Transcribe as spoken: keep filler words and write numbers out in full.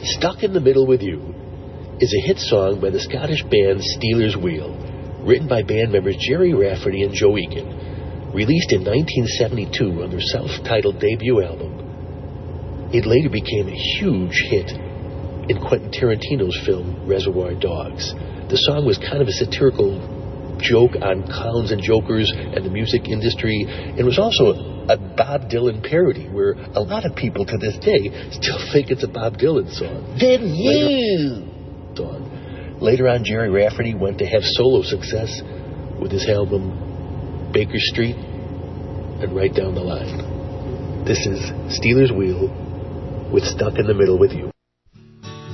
Stuck in the Middle with You is a hit song by the Scottish band Stealers Wheel, written by band members Gerry Rafferty and Joe Egan, released in nineteen seventy-two on their self-titled debut album. It later became a huge hit in Quentin Tarantino's film Reservoir Dogs. The song was kind of a satirical joke on clowns and jokers and the music industry, and was also a Bob Dylan parody, where a lot of people to this day still think it's a Bob Dylan song. Then you song. Later on, Gerry Rafferty went to have solo success with his album Baker Street and Right Down the Line. This is Stealers Wheel with Stuck in the Middle with You.